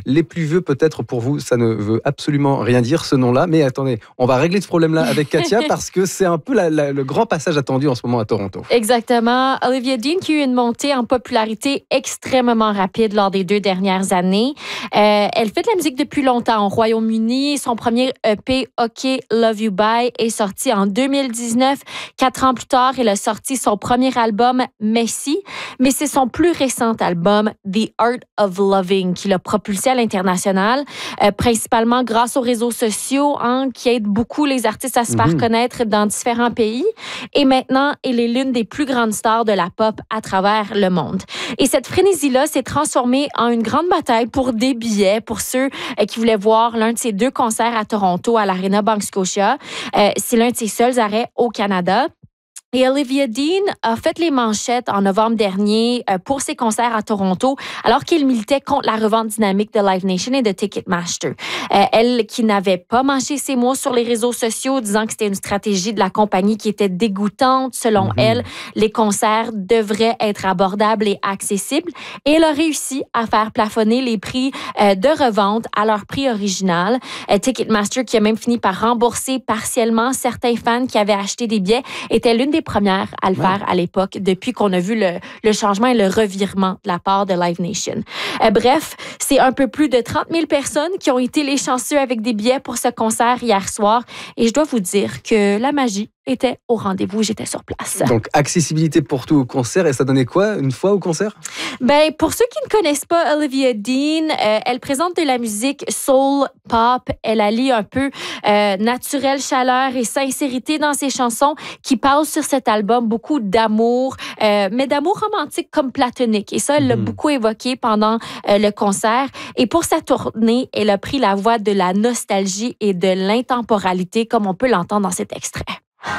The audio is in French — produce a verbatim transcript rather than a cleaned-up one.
les plus vieux, peut-être pour vous, ça ne veut absolument rien dire, ce nom-là. Mais attendez, on va régler ce problème-là avec Katia parce que c'est un peu la, la, le grand passage attendu en ce moment à Toronto. Exactement. Olivia Dean qui a eu une montée en popularité extrêmement rapide lors des deux dernières années. Euh, elle fait de la musique depuis longtemps au Royaume-Uni. Son premier E P, OK, Love You Bye, est sorti en deux mille dix-neuf. Quatre ans plus tard, elle a sorti son premier album, Messy. Mais c'est son plus récent album, The Art of Loving, qui l'a propulsé à l'international, euh, principalement grâce aux réseaux sociaux, hein, qui aident beaucoup les artistes à se faire mm-hmm. connaître dans différents pays. Et maintenant, elle est l'une des plus grandes stars de la pop à travers le monde. Et cette frénésie-là s'est transformée en une grande bataille pour des billets, pour ceux euh, qui voulaient voir l'un de ses deux concerts à Toronto, à l'Arena Bank Scotia. Euh, c'est l'un de ses seuls arrêts au Canada. Et Olivia Dean a fait les manchettes en novembre dernier pour ses concerts à Toronto, alors qu'il militait contre la revente dynamique de Live Nation et de Ticketmaster. Euh, elle, qui n'avait pas mâché ses mots sur les réseaux sociaux, disant que c'était une stratégie de la compagnie qui était dégoûtante. Selon mm-hmm. elle, les concerts devraient être abordables et accessibles. Et elle a réussi à faire plafonner les prix euh, de revente à leur prix original. Euh, Ticketmaster, qui a même fini par rembourser partiellement certains fans qui avaient acheté des billets, était l'une des premières à le ouais. faire à l'époque, depuis qu'on a vu le, le changement et le revirement de la part de Live Nation. Euh, bref, c'est un peu plus de trente mille personnes qui ont été les chanceux avec des billets pour ce concert hier soir. Et je dois vous dire que la magie était au rendez-vous, j'étais sur place. Donc, accessibilité pour tout au concert. Et ça donnait quoi, une fois au concert? Ben, pour ceux qui ne connaissent pas Olivia Dean, euh, elle présente de la musique soul, pop. Elle allie un peu euh, naturelle chaleur et sincérité dans ses chansons qui parlent sur cet album beaucoup d'amour, euh, mais d'amour romantique comme platonique. Et ça, elle l'a mmh. beaucoup évoqué pendant euh, le concert. Et pour sa tournée, elle a pris la voie de la nostalgie et de l'intemporalité, comme on peut l'entendre dans cet extrait.